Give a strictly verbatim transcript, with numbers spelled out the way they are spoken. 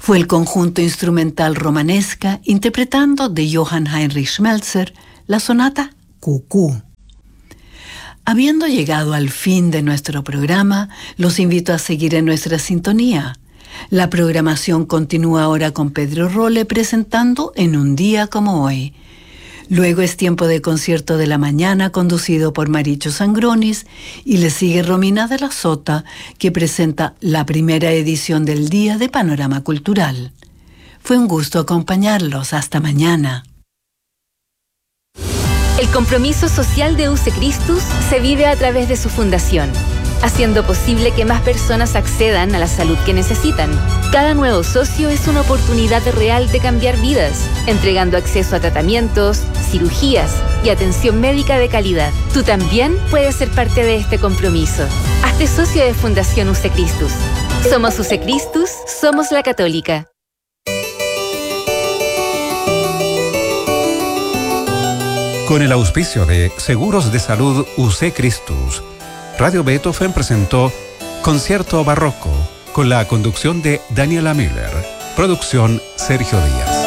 Fue el conjunto instrumental Romanesca interpretando de Johann Heinrich Schmelzer la sonata Cucú. Habiendo llegado al fin de nuestro programa, los invito a seguir en nuestra sintonía. La programación continúa ahora con Pedro Rolle presentando En un día como hoy. Luego es tiempo de concierto de la mañana conducido por Maricho Sangronis y le sigue Romina de la Sota, que presenta la primera edición del Día de Panorama Cultural. Fue un gusto acompañarlos. Hasta mañana. El compromiso social de U C Christus se vive a través de su fundación, haciendo posible que más personas accedan a la salud que necesitan. Cada nuevo socio es una oportunidad real de cambiar vidas, entregando acceso a tratamientos, cirugías y atención médica de calidad. Tú también puedes ser parte de este compromiso. Hazte socio de Fundación U C Christus. Somos U C Christus, somos la Católica. Con el auspicio de Seguros de Salud U C Christus, Radio Beethoven presentó Concierto Barroco con la conducción de Daniela Miller. Producción Sergio Díaz.